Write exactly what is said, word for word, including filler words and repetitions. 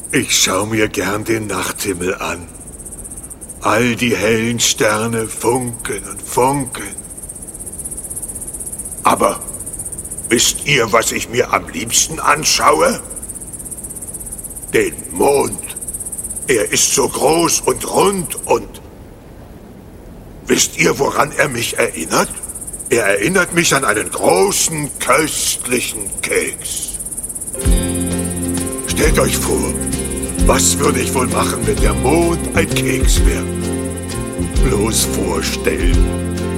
Ich schau mir gern den Nachthimmel an. All die hellen Sterne funkeln und funkeln. Aber wisst ihr, was ich mir am liebsten anschaue? Den Mond. Er ist so groß und rund und... Wisst ihr, woran er mich erinnert? Er erinnert mich an einen großen, köstlichen Keks. Stellt euch vor, was würde ich wohl machen, wenn der Mond ein Keks wäre? Bloß vorstellen.